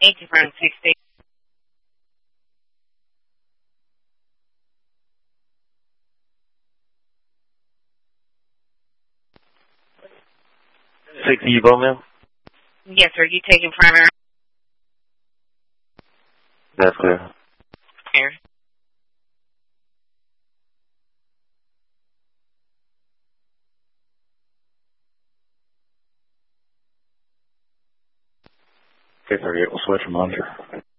Thank you for 60. Evo, ma'am? Yes, sir. You taking primary? That's clear. Here. Okay, 38, we'll switch and monitor.